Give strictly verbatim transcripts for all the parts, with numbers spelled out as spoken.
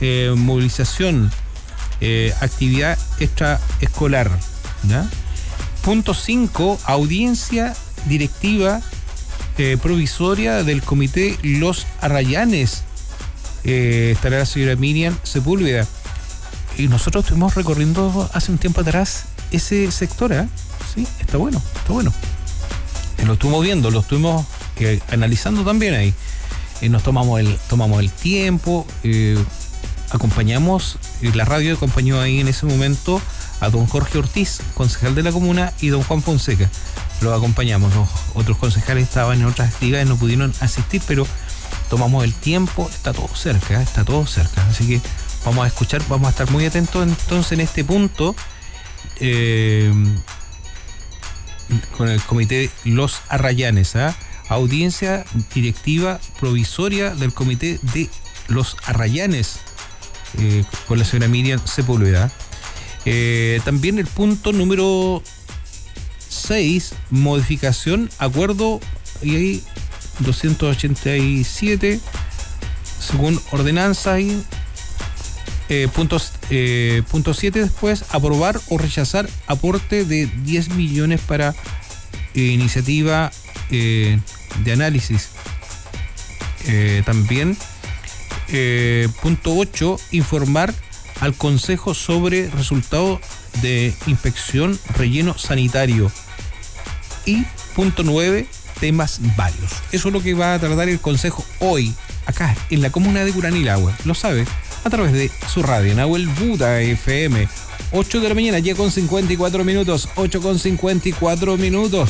eh, movilización, eh, actividad extraescolar, ¿ya? Punto cinco, audiencia directiva eh, provisoria del comité Los Arrayanes. Eh, estará la señora Miriam Sepúlveda. Y nosotros estuvimos recorriendo hace un tiempo atrás ese sector, ¿eh? Sí, está bueno, está bueno. Eh, lo estuvimos viendo, lo estuvimos eh, analizando también ahí. Eh, nos tomamos el, tomamos el tiempo, eh, acompañamos, eh, la radio acompañó ahí en ese momento a don Jorge Ortiz, concejal de la comuna, y don Juan Fonseca. Los acompañamos, los otros concejales estaban en otras actividades, no pudieron asistir, pero tomamos el tiempo, está todo cerca, ¿eh? está todo cerca, así que vamos a escuchar, vamos a estar muy atentos entonces en este punto eh, con el comité Los Arrayanes, ¿eh? Audiencia directiva provisoria del comité de Los Arrayanes eh, con la señora Miriam Sepúlveda. Eh, también el punto número seis, modificación, acuerdo y ahí doscientos ochenta y siete según ordenanza y eh, puntos, eh, punto siete después, aprobar o rechazar aporte de diez millones para eh, iniciativa eh, de análisis. Eh, también eh, punto ocho, informar al Consejo sobre resultados de inspección relleno sanitario. Y punto nueve, temas varios. Eso es lo que va a tratar el Consejo hoy, acá en la comuna de Curanilahue. Lo sabe, a través de su radio, Nahuel Buda F M. ocho de la mañana, ya con cincuenta y cuatro minutos. ocho con cincuenta y cuatro minutos.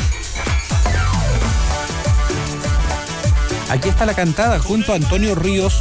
Aquí está la cantada junto a Antonio Ríos.